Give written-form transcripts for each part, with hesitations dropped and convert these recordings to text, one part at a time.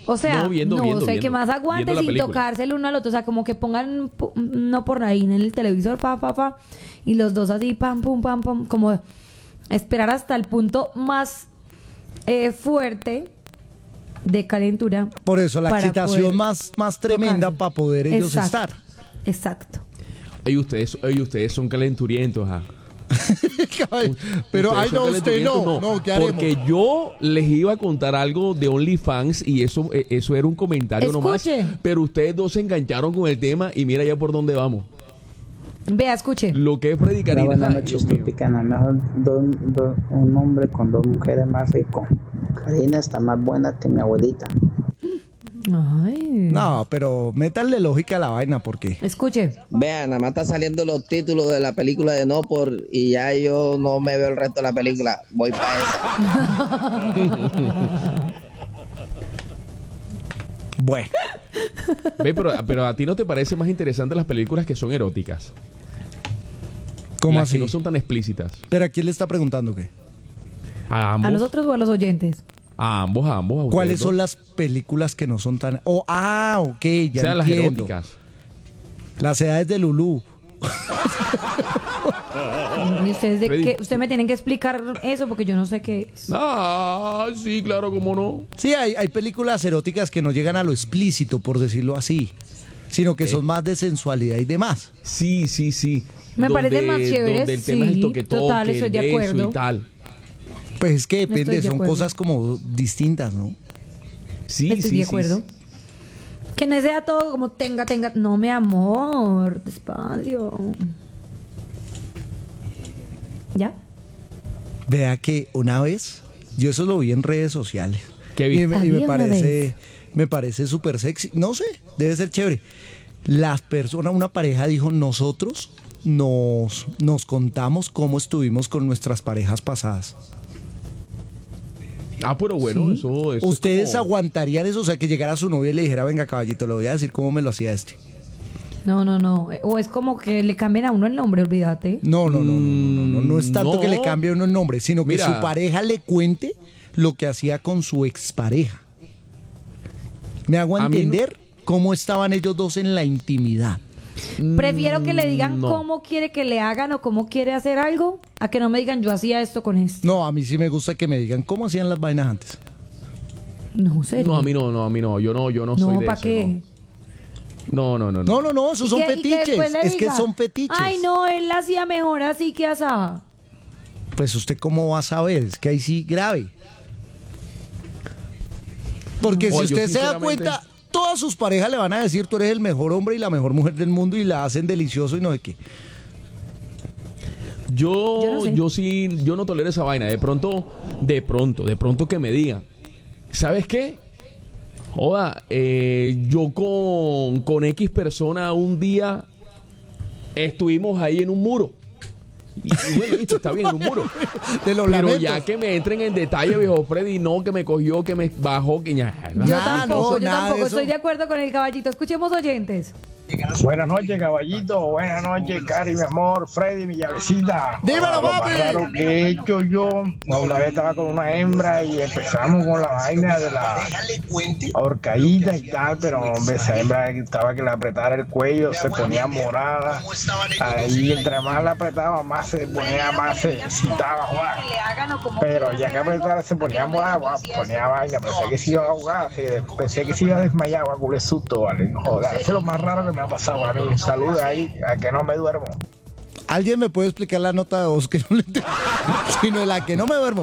O sea, viendo, que más aguante viendo la sin película. tocarse el uno al otro. O sea, como que pongan no por ahí en el televisor, y los dos así, pam, pum, pam, pam, como esperar hasta el punto más fuerte de calentura. Por eso la para excitación poder más tremenda tocarse. para poder ellos Exacto. estar. Exacto. Ustedes son calenturientos, Pero Ustedes ay son no, usted calenturientos, no, ¿qué haremos? porque yo les iba a contar algo de OnlyFans y eso era un comentario Escuche. nomás, pero ustedes dos se engancharon con el tema y mira ya por dónde vamos. Vea, escuche. Lo que es Freddy Karina. Buenas Ay, noches, Dios mío. Tropicana. Mejor un hombre con dos mujeres más rico. Karina está más buena que mi abuelita. Ay. No, pero métanle lógica a la vaina, porque Escuche. Vean, nada más está saliendo los títulos de la película de No por y ya yo no me veo el resto de la película. Voy para esa. bueno, Ve, pero a ti no te parece más interesante las películas que son eróticas. ¿cómo Las así? que no son tan explícitas. Pero ¿a quién le está preguntando qué? A ambos. ¿A nosotros o a los oyentes? A ambos. A ustedes ¿Cuáles dos. son las películas que no son tan... ok, O ya sea, las entiendo. eróticas. Las edades de Lulú. ¿Y ustedes de Freddy. qué? Usted me tienen que explicar eso porque yo no sé qué es. Ah, sí, claro, cómo no. Sí, hay películas eróticas que no llegan a lo explícito, por decirlo así, sino que son más de sensualidad y demás. Sí. Me parece más chévere, Donde el tema es el sí, toque-toque, total, estoy el de beso acuerdo. y tal. Pues es que Estoy depende, de son acuerdo. cosas como distintas, ¿no? Sí, Estoy de acuerdo. sí. Que no sea todo como tenga. No, mi amor, despacio. ¿Ya? Vea que una vez, yo eso lo vi en redes sociales. ¿Qué Y viste? me Había una me parece súper sexy. No sé, debe ser chévere. Las personas, una pareja dijo, nosotros nos contamos cómo estuvimos con nuestras parejas pasadas. Ah, pero bueno, eso es ¿Ustedes como- aguantarían eso? O sea, que llegara su novia y le dijera, venga, caballito, le voy a decir cómo me lo hacía este. No. O es como que le cambien a uno el nombre, olvídate. No es tanto no. que le cambie uno el nombre, sino que Mira. su pareja le cuente lo que hacía con su expareja. ¿Me hago A mí no- entender cómo estaban ellos dos en la intimidad? Prefiero que le digan no. cómo quiere que le hagan o cómo quiere hacer algo, a que no me digan yo hacía esto con esto. No, a mí sí me gusta que me digan cómo hacían las vainas antes. No, serio. No, a mí no. Yo no soy No, de ¿para eso. qué? No. No, esos son Y que fetiches. después le Es que diga, son fetiches. Ay, no, él la hacía mejor así que asada. Pues usted cómo va a saber, es que ahí sí grave. Porque si Oye, yo usted se da sinceramente- cuenta, todas sus parejas le van a decir tú eres el mejor hombre y la mejor mujer del mundo y la hacen delicioso y no sé qué. Yo no sé. Yo no tolero esa vaina. De pronto que me digan, ¿sabes qué? Joda, yo con X persona un día estuvimos ahí en un muro. Y bueno, listo, está bien, en un muro. De los Pero lamentos. ya que me entren en detalle, viejo Freddy, no, que me cogió, que me bajó, que ya. Yo Nada, tampoco, no, yo nada de tampoco eso. estoy de acuerdo con el caballito. Escuchemos oyentes. Buenas noches, caballito. Buenas noches, Cari, mi amor. Freddy, mi llavecita. Dímelo, Lo más papi. raro que he hecho yo, una vez estaba con una hembra y empezamos con la vaina de la ahorcadita y tal, pero hombre, esa hembra estaba que le apretara el cuello, se ponía morada. Ahí entre más la apretaba, más se ponía, más se excitaba, Juan. Pero ya que apretara se ponía morada, Juan, ponía vaina. Pensé que se iba a ahogar, pensé que se iba a desmayar, Juan, con el susto, vale. Joder, eso es lo más raro que me ha pasado a mí. Un saludo ahí, a que no me duermo. ¿Alguien me puede explicar la nota de voz que no le entiendo? Sino la que no me duermo.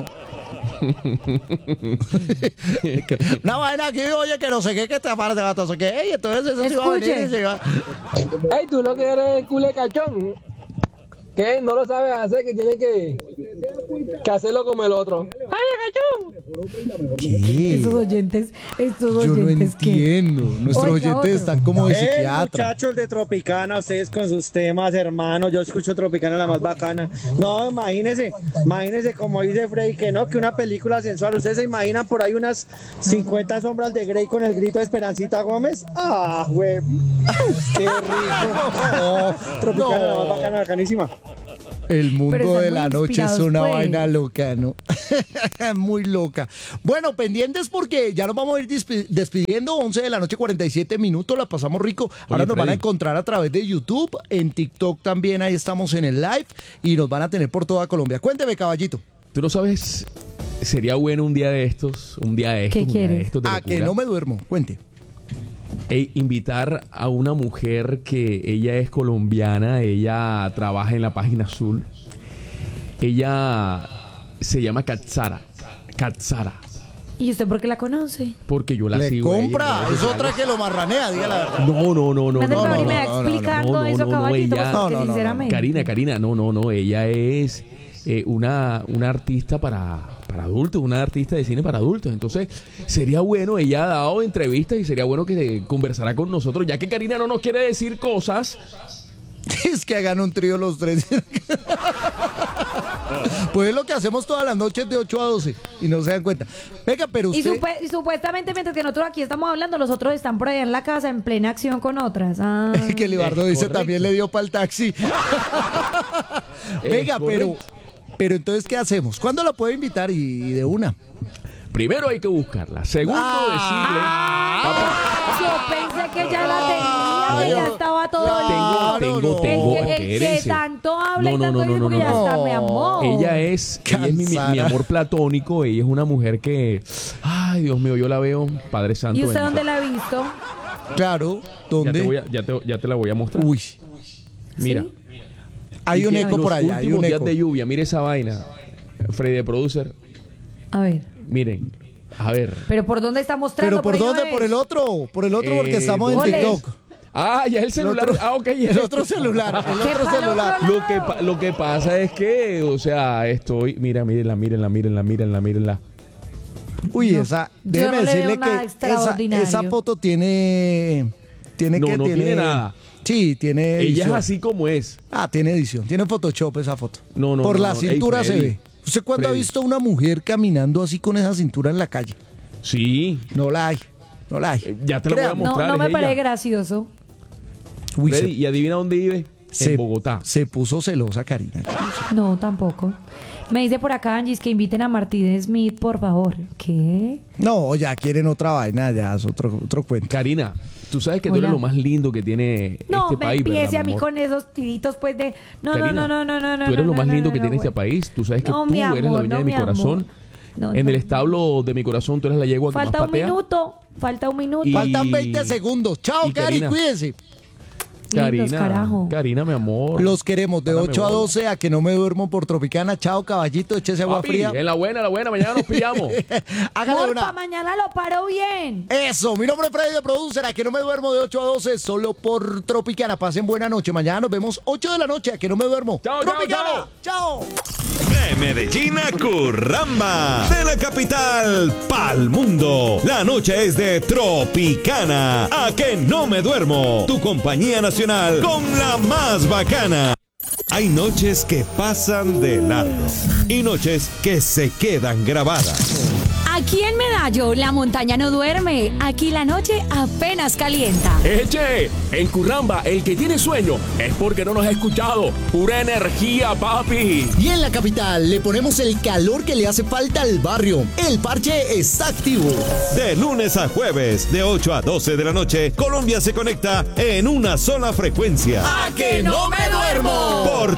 Una vaina aquí, oye, que no sé qué, que te aparte, no sé qué. Ey, entonces eso sí va a venir y se va. Ey, tú lo que eres culé cachón. ¿Qué? No lo sabes hacer, que tienes que hacerlo como el otro. ¡Ay, cachón! ¿Qué? Estos oyentes Yo no que... entiendo. Nuestros Oiga, oyentes otro. están como de psiquiatra. Muchachos de Tropicana, ustedes con sus temas, hermano. Yo escucho Tropicana la más bacana. No, imagínense como dice Freddy, que no, que una película sensual. ¿Ustedes se imaginan por ahí unas 50 sombras de Grey con el grito de Esperancita Gómez? ¡Ah, güey! ¡Qué rico! Tropicana la más bacana, bacanísima. El Pero mundo están de muy la noche es inspirados, una pues. vaina loca, ¿no? Muy loca. Bueno, pendientes porque ya nos vamos a ir despidiendo. 11 de la noche, 47 minutos. La pasamos rico. Ahora Oye, nos van a Freddy. encontrar a través de YouTube. En TikTok también. Ahí estamos en el live. Y nos van a tener por toda Colombia. Cuénteme, caballito. Tú no sabes, sería bueno un día de estos, un día de estos, ¿Qué un día de quieres? estos de A que locura. no me duermo. Cuente. Invitar a una mujer que ella es colombiana, ella trabaja en la Página Azul. Ella se llama Katsara. ¿Y usted por qué la conoce? Porque yo la Le sigo. a ella en compra. redes Es otra sociales. que lo marranea, dígala la verdad. No. Me hace el favor y me va no, no, explicando no, eso, no, caballito, ella- porque no, no, sinceramente. Karina, no. Ella es una artista para adultos, una artista de cine para adultos. Entonces, sería bueno, ella ha dado entrevistas y sería bueno que conversara con nosotros, ya que Karina no nos quiere decir cosas. Es que hagan un trío los tres. Pues es lo que hacemos todas las noches de 8 a 12 y no se dan cuenta. Venga, pero Y, usted... y supuestamente mientras que nosotros aquí estamos hablando, los otros están por allá en la casa en plena acción con otras. Ah. Que Libardo dice correcto. también le dio para el taxi. Venga, correcto. pero entonces, ¿qué hacemos? ¿Cuándo la puedo invitar? Y de una. Primero hay que buscarla. Segundo, Yo pensé que ya la tenía, que ya estaba todo Claro, listo. no. tengo, El que espérense. tanto habla y No, tanto dice porque ya está, mi amor. Ella es mi Cansada. amor platónico. Ella es una mujer que, ay, Dios mío, yo la veo, Padre Santo. ¿Y usted bendito. dónde la ha visto? Claro, Ya te, ¿dónde? ya te la voy a mostrar. Uy, Mira. hay Y un que eco en por los allá, hay últimos un días eco. de lluvia, mire esa vaina. Freddy de Producer, A ver. miren. A ver. ¿Pero por dónde está mostrando? ¿Pero por ahí no dónde? es. Por el otro porque estamos en ¿cuál es? TikTok. Ah, ya es el celular. otro- Ok. El otro celular, el ¿Qué otro pasa, celular. otro Lo que pasa es que, o sea, estoy. Mírenla. Uy, esa, yo déjeme no le decirle veo nada que extraordinario. esa foto tiene No, que no tiene nada. Sí, tiene Ella es edición. así como es. Ah, tiene edición, tiene Photoshop esa foto. No, Por la no. cintura Ey, se Freddy. ve. ¿Usted cuándo ha Freddy. visto una mujer caminando así con esa cintura en la calle? Sí. No la hay, no la hay. Ya te la voy a Créame. No, mostrar. no es me ella. parece gracioso. Uy, Freddy, ¿y adivina dónde vive? En Bogotá. Se puso celosa, Karina. No, tampoco. Me dice por acá, Angie, que inviten a Martín Smith, por favor. ¿Qué? No, ya quieren otra vaina, ya es otro cuento. Karina, tú sabes que tú Hola. eres lo más lindo que tiene No, este me país, ¿verdad, empiece a mi mí amor? con esos tiritos, pues, de... No, Karina, no. Tú eres lo no, más no, lindo no, que no, tiene este güey. país. Tú sabes que No, tú mi eres la amor, dueña no, de mi mi amor. corazón. No, En no. el establo de mi corazón, tú eres la yegua que Falta más un patea. minuto. Y- Faltan 20 segundos. Chao, y Cari, Karina. cuídense. Lindos, carajo. Karina, mi amor. Los queremos de Dame 8 a bola. 12 a que no me duermo por Tropicana. Chao, caballito, échese agua Papi, fría. en la buena, mañana nos pillamos. Hágale Porfa, una. mañana lo paro bien. Eso, mi nombre es Freddy de Producer, a que no me duermo de 8 a 12 solo por Tropicana. Pasen buena noche. Mañana nos vemos 8 de la noche, a que no me duermo. Chao, chao, Tropicana. Chao. De Medellín a Curramba, de la capital pa'l mundo. La noche es de Tropicana. A que no me duermo. Tu compañía nacional con la más bacana. Hay noches que pasan de largo y noches que se quedan grabadas. Aquí en Medallo, la montaña no duerme. Aquí la noche apenas calienta. Eche, en Curramba, el que tiene sueño es porque no nos ha escuchado. Pura energía, papi. Y en la capital le ponemos el calor que le hace falta al barrio. El parche está activo. De lunes a jueves, de 8 a 12 de la noche, Colombia se conecta en una sola frecuencia. ¡A que no me duermo! Por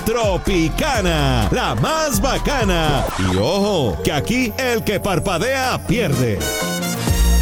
Tropicana, la más bacana. Y ojo, que aquí el que parpadea pierde.